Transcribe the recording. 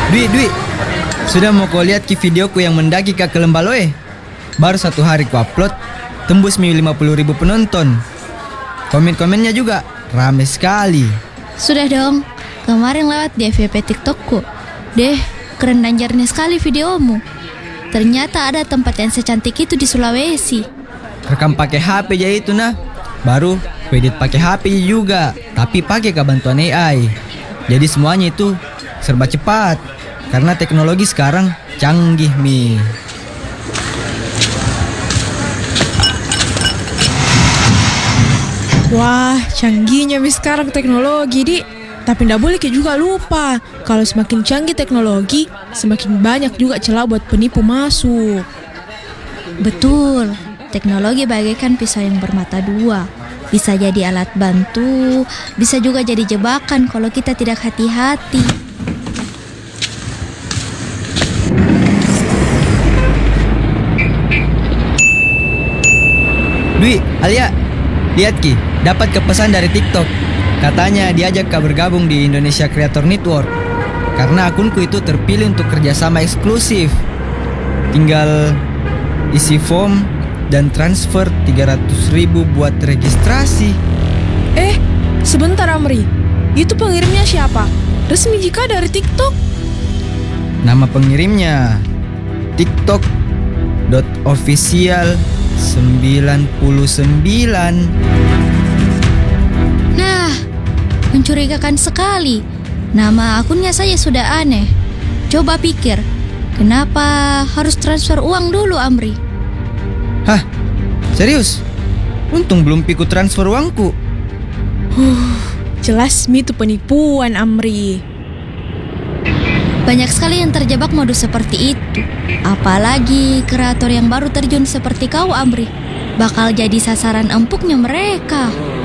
Dwi, sudah mau kau lihat videoku yang mendaki ke Lembaloe? Baru 1 hari ku upload, tembus 50.000 penonton. Komen-komennya juga rame sekali. Sudah dong, kemarin lewat di FYP TikTokku. Deh, keren dan jernih sekali videomu. Ternyata ada tempat yang secantik itu di Sulawesi. Rekam pakai HP aja itu nah. Baru edit pakai HP juga, tapi pakai bantuan AI. Jadi semuanya itu serba cepat. Karena teknologi sekarang canggih, Mi. Wah, canggihnya Mi sekarang teknologi, Di. Tapi ndak boleh juga lupa, kalau semakin canggih teknologi, semakin banyak juga celah buat penipu masuk. Betul, teknologi bagaikan pisau yang bermata dua. Bisa jadi alat bantu, bisa juga jadi jebakan kalau kita tidak hati-hati. Dwi, Alia, lihat Ki, dapat pesan dari TikTok. Katanya diajak bergabung di Indonesia Creator Network. Karena akunku itu terpilih untuk kerjasama eksklusif. Tinggal isi form dan transfer 300.000 buat registrasi. Sebentar Amri, itu pengirimnya siapa? Resmi jika dari TikTok? Nama pengirimnya tiktok.official99. Nah, mencurigakan sekali. Nama akunnya saja sudah aneh. Coba pikir, kenapa harus transfer uang dulu, Amri? Hah? Serius? Untung belum piku transfer uangku. Jelas Mi itu penipuan Amri. Banyak sekali yang terjebak modus seperti itu. Apalagi kreator yang baru terjun seperti kau, Amri. Bakal jadi sasaran empuknya mereka.